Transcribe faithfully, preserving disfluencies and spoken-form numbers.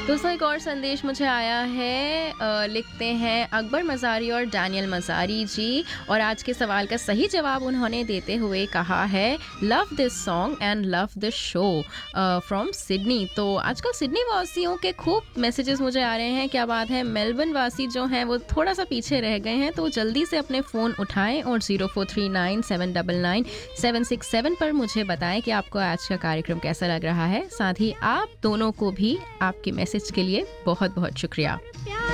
दोस्तों एक और संदेश मुझे आया है। अ, लिखते हैं अकबर मज़ारी और डैनियल मज़ारी जी, और आज के सवाल का सही जवाब उन्होंने देते हुए कहा है love this song and love this show from Sydney. तो आजकल सिडनी वासियों के खूब मैसेजेस मुझे आ रहे हैं, क्या बात है। मेलबर्न वासी जो हैं वो थोड़ा सा पीछे रह गए हैं, तो जल्दी से अपने फ़ोन उठाएं और zero four three nine seven nine nine seven six seven पर मुझे बताएं कि आपको आज का कार्यक्रम कैसा लग रहा है। साथ ही आप दोनों को भी आपके मैसेज के लिए बहुत बहुत शुक्रिया।